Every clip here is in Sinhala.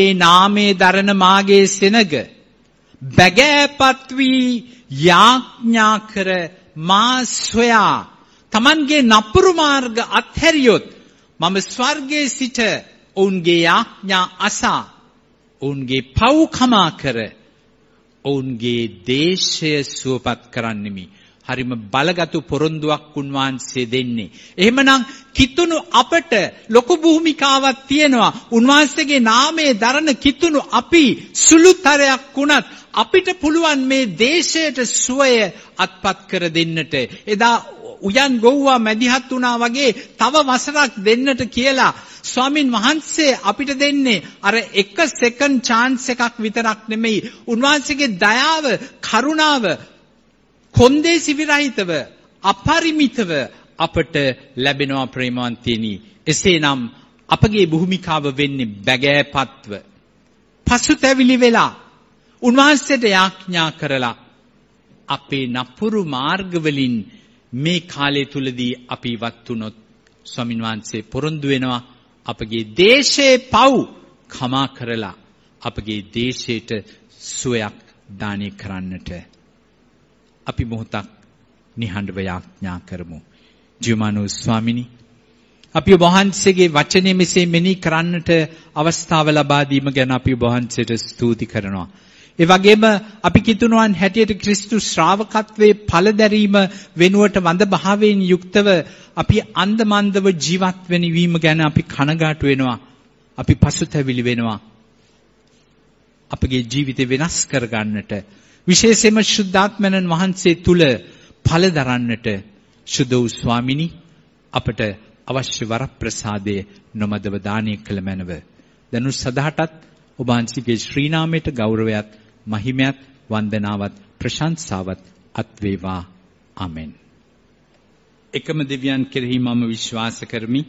ඒ නාමේ දරන මාගේ සෙනග බැගෑපත් වී යාඥා කර මා සොයා තමන්ගේ නපුරු මාර්ග අත්හැරියොත් මම ස්වර්ගයේ සිට ඔවුන්ගේ යාඥා අසා ඔවුන්ගේ පව් කමා කර ඔවුන්ගේ දේශය සුවපත් කරන්නෙමි. හරිම බලගත් පොරොන්දුවක් උන්වහන්සේ දෙන්නේ. එහෙමනම් කිතුණු අපට ලොකු භූමිකාවක් තියෙනවා. උන්වහන්සේගේ නාමයේ දරන කිතුණු අපි සුළුතරයක් වුණත් අපිට පුළුවන් මේ දේශයට සුවය අත්පත් කර දෙන්නට. එදා උයන් ගොව්වා මැදිහත් වුණා වගේ තව වසරක් දෙන්නට කියලා ස්වාමින් වහන්සේ අපිට දෙන්නේ අර එක සෙකන්ඩ් chance එකක් විතරක් නෙමෙයි. උන්වහන්සේගේ දයාව, කරුණාව කොන්දේසි විරහිතව අපරිමිතව අපට ලැබෙනවා ප්‍රේමවන්තයනි. එසේනම් අපගේ භූමිකාව වෙන්නේ බැගෑපත්ව පසුතැවිලි වෙලා උන්වහන්සේට යාඥා කරලා අපේ නපුරු මාර්ගවලින් මේ කාලය තුලදී අපි ඉවත් වුණොත් ස්වාමීන් වහන්සේ පොරොන්දු වෙනවා අපගේ දේශේ පව් කමා කරලා අපගේ දේශයට සුවයක් දානය කරන්නට. අපි මොහොතක් නිහඬව යාඥා කරමු. ජීවමානෝ ස්වාමිනී, අපි ඔබ වහන්සේගේ වචනේ මෙසේ මෙනෙහි කරන්නට අවස්ථාව ලබා දීම ගැන අපි ඔබ වහන්සේට ස්තුති කරනවා. ඒ වගේම අපි කිතුණුවන් හැටියට ක්‍රිස්තුස් ශ්‍රාවකත්වයේ පළදැරීම වෙනුවට වඳ භාවයෙන් යුක්තව අපි අන්දමන්දව ජීවත් වෙන වීම ගැන අපි කනගාටු වෙනවා. අපි පසුතැවිලි වෙනවා. අපගේ ජීවිතය වෙනස් කරගන්නට, විශේෂයෙන්ම ශුද්ධාත්මයන් වහන්සේ තුල ඵල දරන්නට සුදු ස්වාමිනී අපට අවශ්‍ය වරප්‍රසාදය නොමදව දානය කළ මැනව. දනු සදාටත් ඔබ වහන්සේගේ ශ්‍රී නාමයට ගෞරවයත්, මහිමයත්, වන්දනාවත්, ප්‍රශංසාවත් අත් වේවා. ආමෙන්. එකම දෙවියන් කෙරෙහි මම විශ්වාස කරමි.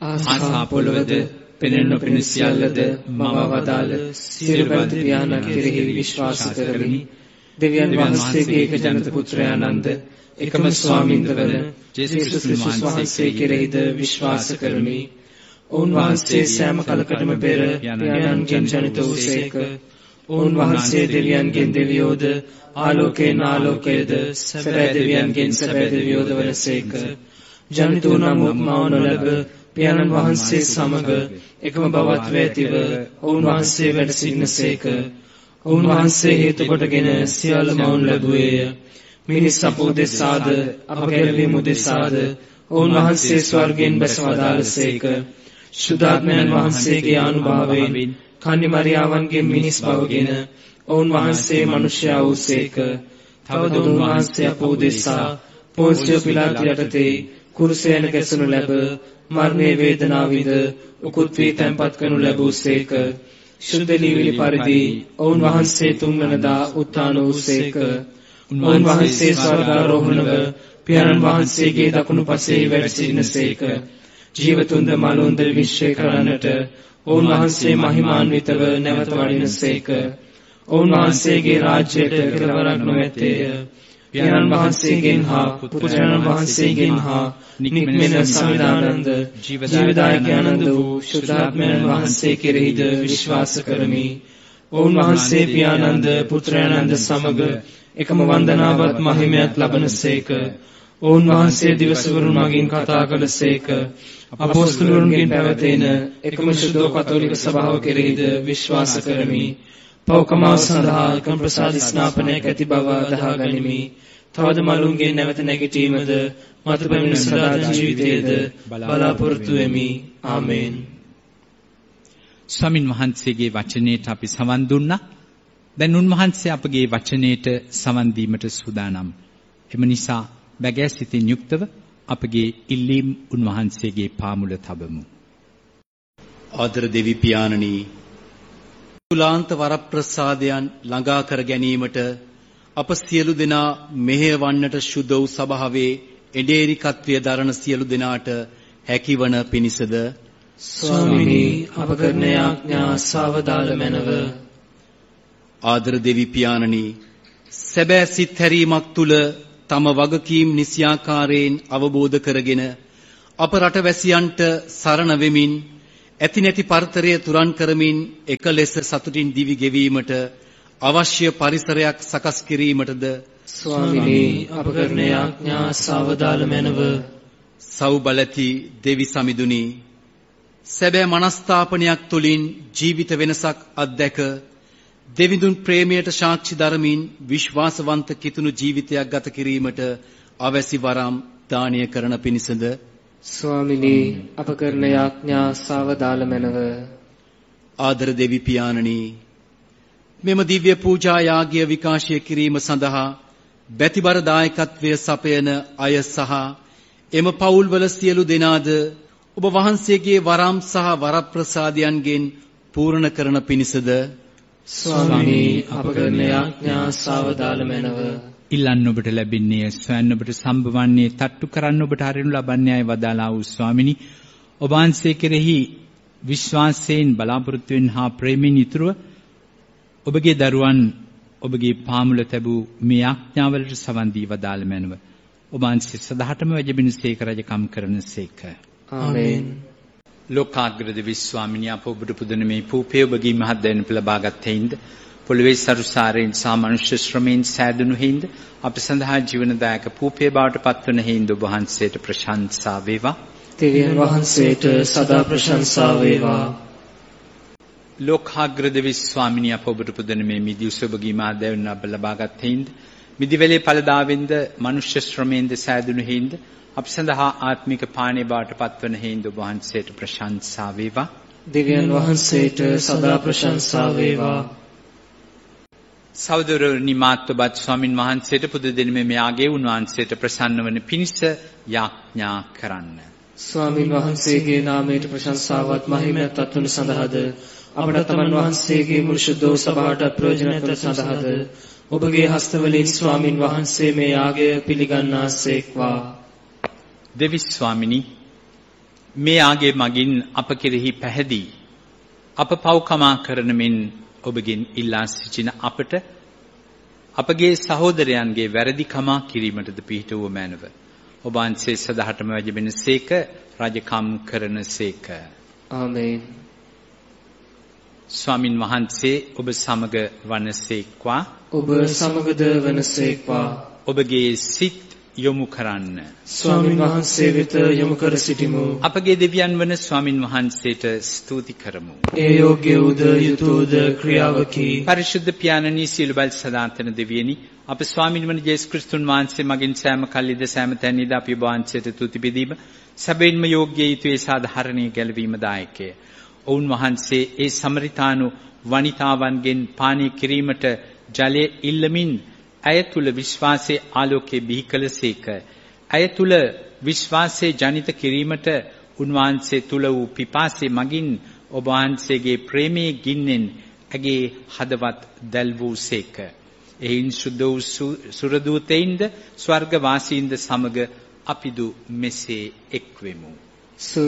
ආසා පොළවද පෙනෙන නොපෙනෙන සියල්ලද මම වදාළ සියලුවත් පියාණන් කෙරෙහි විශ්වාස කරමි. දෙවියන් වහන්සේගේ එක ජනත පුත්‍රයානන්ද එකම ස්වාමින්දවන ජේසුස් ක්‍රිස්තුස් වහන්සේ කෙරෙහිද විශ්වාස කරමි. උන්වහන්සේ සෑම කලකටම පෙර පියාණන්ගෙන් ජනිත වූසේක. උන්වහන්සේ දෙවියන්ගෙන් දෙවියෝද ආලෝකයෙන් ආලෝකයේද සැබෑ දෙවියන්ගෙන් සැබෑ දෙවියෝද වනසේක. ජනිත වූ නමුත් මව නොලැබ පියාණන් වහන්සේ සමග එකම බවත්ව ඇතිව උන්වහන්සේ වැඩ සිටිනසේක. උන්වහන්සේ හේතු කොටගෙන සියල්ල මවුන් ලැබුවේය. මිනිස් අප උදෙසාද අප ගැලවීම උදෙසාද උන්වහන්සේ ස්වර්ගයෙන් බැස වදාළසේක. ශුද්ධාත්මයන් වහන්සේගේ අනුභවයෙන් කන්‍ය මරියාවන්ගේ මිනිස් බවගෙන උන්වහන්සේ මනුෂ්‍යයා වූසේක. තවද උන්වහන්සේ අප උදෙසා පොන්සිය පිලාත් යටතේ කුරුසයන ගැසුණු ලැබ මරණේ වේදනාව විඳ උකුත් වී තැන්පත් කරනු ලැබූසේක. ශුද්ධ ලීවිලි පරිදි උන්වහන්සේ තුන්වනදා උත්ථාන වූසේක. උන්වහන්සේ ස්වර්ගාරෝහණව පියාණන් වහන්සේගේ දකුණු පසේ වැඩ සිටිනසේක. ජීවතුන්ද මලුන්ද විශ්වය කරන්නට උන්වහන්සේ මහිමාන්විතව නැවත වඩිනසේක. උන්වහන්සේගේ රාජ්‍යයට කෙලවරක් නොමැත්තේය. පියාණන් වහන්සේගෙන් හා පුත්‍රයන් වහන්සේගෙන් හා නික්මෙන සමිදානන්ද ජීවදායක ආනන්ද වූ ශුද්ධාත්මයන් වහන්සේ කෙරෙහිද විශ්වාස කරමි. උන්වහන්සේ පියාණන්ද පුත්‍රයන්ද සමග එකම වන්දනාවත් මහිමයත් ලබනසේක. උන්වහන්සේ දිවසවරුන් මගින් කතා කළසේක. අපොස්තලවරුන්ගෙන් පැවතෙන එකම ශුද්ධ කතෝලික සභාව කෙරෙහිද විශ්වාස කරමි. පෞකමාව සඳහා එකම ප්‍රසාද ස්නාපනයක් ඇති බව අදහා ගනිමි. තවද මලුන්ගේ නැවත නැගිටීමද මතු පැමිණ සදාතන ජීවිතයේද බලාපොරොත්තු වෙමි. ආමේන්. ස්වාමින් වහන්සේගේ වචනයට අපි සවන් දුන්නා. දැන් උන්වහන්සේ අපගේ වචනයට සවන් දීමට සූදානම්. එම නිසා බැගෑ සිතින් යුක්තව අපගේ ඉල්ලීම් උන්වහන්සේගේ පාමුල තබමු. ආදර දෙවි පියාණනි, තුලාන්ත වරප්‍රසාදයන් ළඟා කර ගැනීමට අප සියලු දෙනා මෙහෙයවන්නට ශුද්ධ වූ සභාවේ එඩේරිකත්වය දරන සියලු දෙනාට හැකිවන පිණිසද ස්වාමිනී අප කරන යාඥා සාවදාල මැනව. ආදර දෙවි පියාණනි, සැබෑ සිත් හැරීමක් තුල තම වගකීම් නිසියාකාරයෙන් අවබෝධ කරගෙන අප රටවැසියන්ට සරණ වෙමින් ඇති නැති පරතරය තුරන් කරමින් එක ලෙස සතුටින් දිවි ගෙවීමට අවශ්‍ය පරිසරයක් සකස් කිරීමටද ස්වාමිනී අප කරන යාඥා සාවදාල මැනව. සෞබලති දෙවි සමිඳුනි සැබෑ මනස්ථාපනයක් තුළින් ජීවිත වෙනසක් අත්දැක දෙවිඳුන් ප්‍රේමයට සාක්ෂි දරමින් විශ්වාසවන්ත කිතුණු ජීවිතයක් ගත කිරීමට අවැසි වරම් දානය කරන පිණිසද ස්වාමිනී අප කරන යාඥා සාවදාල මැනව. ආදර දෙවි පියාණනි මෙම දිව්‍ය පූජා යාගය විකාශය කිරීම සඳහා බැතිබර දායකත්වය සපයන අය සහ එම පවුල්වල සියලු දෙනාද ඔබ වහන්සේගේ වරම් සහ වරප්‍රසාදයන්ගෙන් පූර්ණ කරන පිණිසද ස්වාමිනී අප කරන යාඥා සාවදාල මැනව. ඉල්ලන්න ඔබට ලැබෙන්නේ සොයන්න ඔබට සම්බවන්නේ තට්ටු කරන්න ඔබට හරිනු ලබන්නේ අය වදාලා වූ ස්වාමිනී ඔබ වහන්සේ කෙරෙහි විශ්වාසයෙන් බලාපොරොත්තු වෙන හා ප්‍රේමයෙන් යුතුව ඔබගේ දරුවන් ඔබගේ පාමුල තැබූ මේ ආඥාවලට සවන් දී වදාළ මැනව. ඔබ වහන්සේ සදාටම වැජබිනසේක රජකම් කරනසේක. ආමේන්. ලෝකාග්‍රද විශ්වාමිනිය අප ඔබට පුදන මේ පූපේ ඔබගේ මහත් දැනුම ලබාගත් හේින්ද පොළවේ සරුසාරයෙන් සහ මනුෂ්‍ය ශ්‍රමයෙන් සෑදුණු හේින්ද අප සඳහා ජීවනදායක පූපේ බවට පත්වන හේින්ද ඔබ වහන්සේට ප්‍රශංසා වේවා. දෙවියන් වහන්සේට සදා ප්‍රශංසා වේවා. ලෝකාග්‍රද විශ්වාමිනිය අප ඔබට පුදන මේ මිදිඋස ඔබගේ මහත් දැනුම ලබාගත් හේින්ද මිදිවැලේ ඵලදාවෙන්ද මනුෂ්‍ය ශ්‍රමයෙන්ද සෑදුණු හේින්ද අප සඳහා ආත්මික පාණේ බවට පත්වන හේින්ද ඔබ වහන්සේට ප්‍රශංසා වේවා. දෙවියන් වහන්සේට සදා ප්‍රශංසා වේවා. සහෝදරනි මාත්වබත් ස්වාමින් වහන්සේට පුද දෙන මේ ආගේ උන්වහන්සේට ප්‍රසන්න වන පිණිස යාඥා කරන්න. ස්වාමින් වහන්සේගේ නාමයට ප්‍රශංසාවත් මහිමයත් අත්වන සඳහාද අපට තමන් වහන්සේගේ මුළු ශුද්ධ සභාවට ප්‍රයෝජනවත් සඳහාද ඔබගේ හස්තවලින් ස්වාමින් වහන්සේ මේ යාගය පිළිගන්නාසේක්වා. දෙවි ස්වාමිනී මේ ආගේ මගින් අප කෙරෙහි පැහැදී අප පව්කමා කරන මෙන් ඔබගෙන් ඉල්ලා සිටින අපට අපගේ සහෝදරයන්ගේ වැරදි කමා කිරීමටද පිහිට වූ මැනව. ඔබ වහන්සේ සදාටම වැජබෙනසේක රජකම් කරනසේක. ආමේන්. ස්වාමින් වහන්සේ ඔබ සමග වනසේක්වා. ඔබ සමගද වනසේක්වා. ඔබගේ සිත් යොමු කරන්න. ස්වාමින් වහන්සේ වෙත යොමු කර සිටිමු. අපගේ දෙවියන් වන ස්වාමින් වහන්සේට ස්තුති කරමු. ඒ යෝග්‍ය උද යුතුයද ක්‍රියාවකි. පරිශුද්ධ පියාණනි සියලු බල සදාතන දෙවියනි අප ස්වාමින් වන ජේසුස් ක්‍රිස්තුන් වහන්සේ මගින් සෑම කල්ලිද සෑම තැනදීද අපි ඔබ වහන්සේට තුති බෙදීම සැබවින්ම යෝග්‍ය යුතුයේ සාධාරණීය ගැලවීම දායකය. ඔවුන් වහන්සේ ඒ සමරිතානු වනිතාවන්ගෙන් පානය කිරීමට ජලය ඉල්ලමින් ඇය තුල විශ්වාසයේ ආලෝකයේ බිහි කළසේක. ඇය තුල විශ්වාසයේ ජනිත කිරීමට උන්වහන්සේ තුල වූ පිපාසයේ මගින් ඔබ වහන්සේගේ ප්‍රේමයේ ගින්නෙන් ඇගේ හදවත් දැල් වූසේක. එයින් සුද්ධ වූ සුරදූතයින්ද ස්වර්ග වාසීන්ද සමග අපිදු මෙසේ එක්වෙමු.